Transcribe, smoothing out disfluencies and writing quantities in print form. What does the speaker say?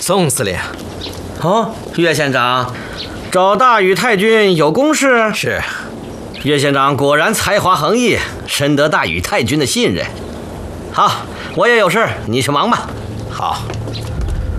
宋司令。 哦，岳县长，找大禹太君有公事？ 是。 岳县长果然才华横溢，深得大禹太君的信任。好，我也有事，你去忙吧。 好。